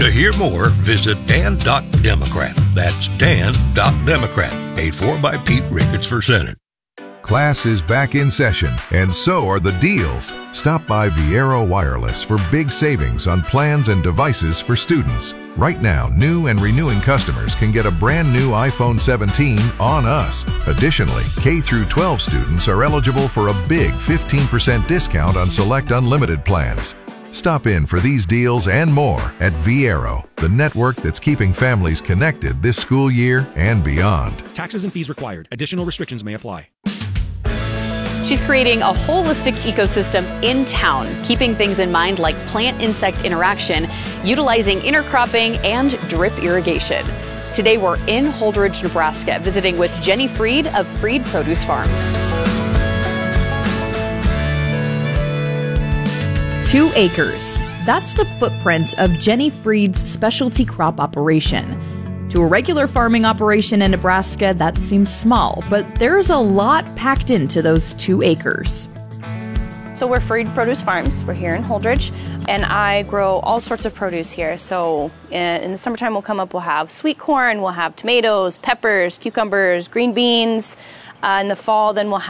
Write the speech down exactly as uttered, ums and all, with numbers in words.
To hear more, visit dan dot democrat. That's dan dot democrat. Paid for by Pete Ricketts for Senate. Class is back in session, and so are the deals. Stop by Viero Wireless for big savings on plans and devices for students. Right now, new and renewing customers can get a brand new iPhone seventeen on us. Additionally, K through twelve students are eligible for a big fifteen percent discount on select unlimited plans. Stop in for these deals and more at Viero, the network that's keeping families connected this school year and beyond. Taxes and fees required. Additional restrictions may apply. She's creating a holistic ecosystem in town, keeping things in mind like plant-insect interaction, utilizing intercropping, and drip irrigation. Today we're in Holdrege, Nebraska, visiting with Jenny Freed of Freed Produce Farms. Two acres. That's the footprint of Jenny Freed's specialty crop operation. To a regular farming operation in Nebraska, that seems small, but there's a lot packed into those two acres. So we're Freed Produce Farms. We're here in Holdrege, and I grow all sorts of produce here. So in, in the summertime we'll come up, we'll have sweet corn, we'll have tomatoes, peppers, cucumbers, green beans. Uh, in the fall, then we'll have